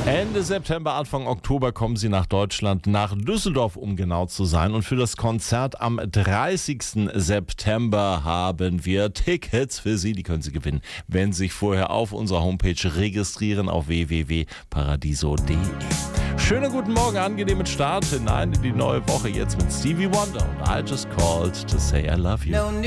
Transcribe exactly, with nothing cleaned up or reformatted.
Ende September, Anfang Oktober kommen sie nach Deutschland, nach Düsseldorf, um genau zu sein. Und für das Konzert am dreißigsten September haben wir Tickets für Sie. Die können Sie gewinnen, wenn Sie sich vorher auf unserer Homepage registrieren auf w w w punkt paradiso punkt d e. Schönen guten Morgen, angenehmen Start hinein in die neue Woche jetzt mit Stevie Wonder und I Just Called to Say I Love You.